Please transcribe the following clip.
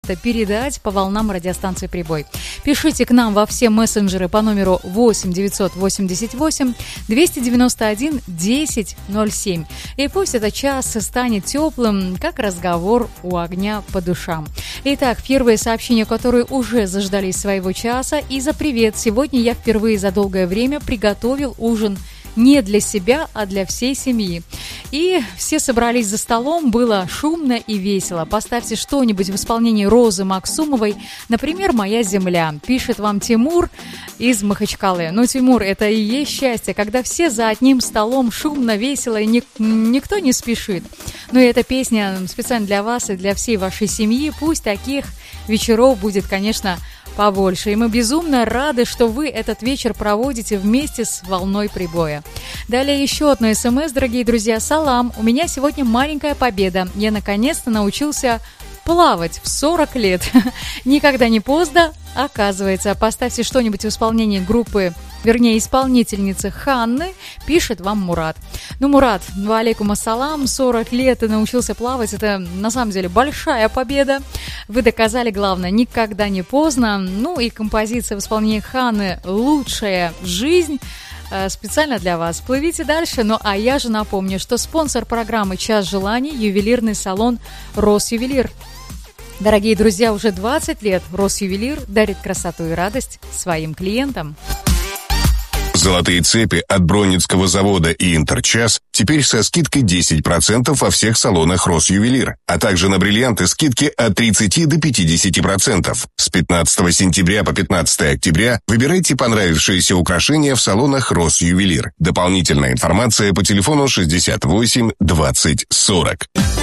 передать по волнам радиостанции «Прибой». Пишите к нам во все мессенджеры по номеру 8 988 291 1007. И пусть этот час станет теплым, как разговор у огня по душам. Итак, первые сообщения, которые уже заждались своего часа. И за привет. Сегодня я впервые за долгое время приготовил ужин не для себя, а для всей семьи. И все собрались за столом, было шумно и весело. Поставьте что-нибудь в исполнении Розы Максумовой, например, «Моя земля», пишет вам Тимур из Махачкалы. Ну, Тимур, это и есть счастье, когда все за одним столом шумно, весело, и никто не спешит. Ну и эта песня специально для вас и для всей вашей семьи. Пусть таких вечеров будет, конечно, побольше. И мы безумно рады, что вы этот вечер проводите вместе с волной прибоя. Далее еще одно СМС, дорогие друзья. Салам, у меня сегодня маленькая победа. Я наконец-то научился плавать в 40 лет. Никогда не поздно, оказывается. Поставьте что-нибудь в исполнении группы, вернее, исполнительницы Ханны, пишет вам Мурат. Ну, Мурат, валейкум ассалам, 40 лет и научился плавать, это на самом деле большая победа. Вы доказали, главное, никогда не поздно. Ну и композиция в исполнении Ханны «Лучшая жизнь» специально для вас. Плывите дальше. Ну а я же напомню, что спонсор программы «Час желаний» — ювелирный салон «Росювелир». Дорогие друзья, уже 20 лет Росювелир дарит красоту и радость своим клиентам. Золотые цепи от Бронницкого завода и Интерчас теперь со скидкой 10% во всех салонах Росювелир, а также на бриллианты скидки от 30 до 50%. С 15 сентября по 15 октября выбирайте понравившиеся украшения в салонах Росювелир. Дополнительная информация по телефону 68 20 40.